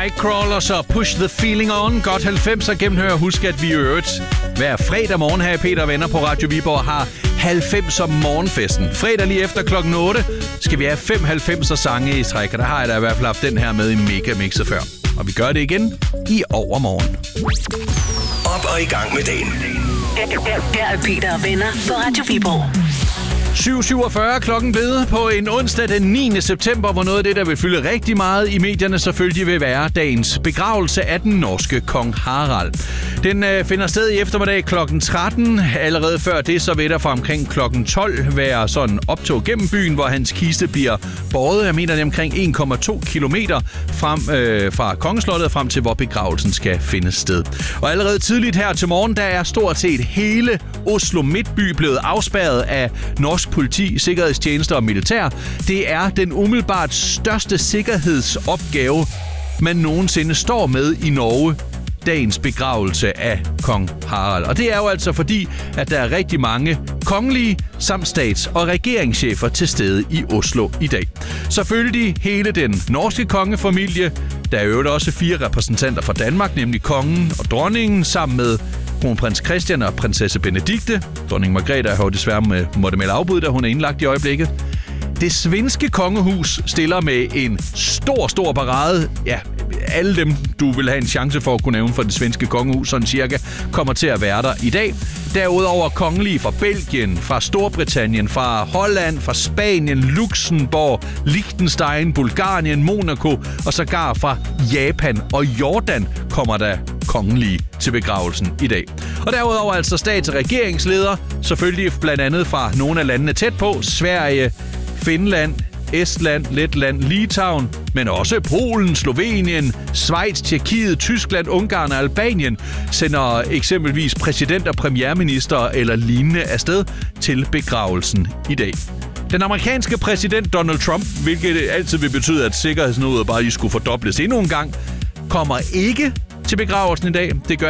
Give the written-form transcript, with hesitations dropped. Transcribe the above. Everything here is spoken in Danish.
Nightcrawlers og Push the Feeling On. Godt 90'er gennemhør. Husk, at vi i øvrigt hver fredag morgen her i Peter og Venner på Radio Viborg har 90'er morgenfesten. Fredag lige efter klokken 8 skal vi have 5 90'er sange i træk, og der har jeg da i hvert fald haft den her med i Megamixet før. Og vi gør det igen i overmorgen. Op og i gang med dagen. Her er Peter og Venner på Radio Viborg. 7.47 klokken blevet på en onsdag den 9. september, hvor noget af det, der vil fylde rigtig meget i medierne, selvfølgelig vil være dagens begravelse af den norske kong Harald. Den finder sted i eftermiddag klokken 13. Allerede før det, så vil der fra omkring klokken 12 være sådan optog gennem byen, hvor hans kiste bliver båret. Jeg mener det omkring 1,2 kilometer fra kongeslottet frem til, hvor begravelsen skal finde sted. Og allerede tidligt her til morgen, der er stort set hele Oslo Midtby blevet afspærret af norsk politi, sikkerhedstjenester og militær. Det er den umiddelbart største sikkerhedsopgave, man nogensinde står med i Norge. Dagens begravelse af kong Harald. Og det er jo altså fordi, at der er rigtig mange kongelige samt stats- og regeringschefer til stede i Oslo i dag. Selvfølgelig hele den norske kongefamilie. Der er jo også 4 repræsentanter fra Danmark, nemlig kongen og dronningen, sammen med kronprins Christian og prinsesse Benedikte. Dronning Margrethe har jo desværre måtte melde afbud, da hun er indlagt i øjeblikket. Det svenske kongehus stiller med en stor parade. Ja, alle dem, du vil have en chance for at kunne nævne for det svenske kongehus, sådan cirka, kommer til at være der i dag. Derudover kongelige fra Belgien, fra Storbritannien, fra Holland, fra Spanien, Luxembourg, Liechtenstein, Bulgarien, Monaco og sågar fra Japan og Jordan kommer der kongelige til begravelsen i dag. Og derudover altså stats- og regeringsledere, selvfølgelig blandt andet fra nogle af landene tæt på, Sverige, Finland, Estland, Letland, Litauen, men også Polen, Slovenien, Schweiz, Tjekkiet, Tyskland, Ungarn og Albanien sender eksempelvis præsident og premierminister eller lignende afsted til begravelsen i dag. Den amerikanske præsident Donald Trump, hvilket altid vil betyde, at sikkerhedsniveauet bare lige skulle fordobles endnu en gang, kommer ikke til begravelsen i dag. Det gør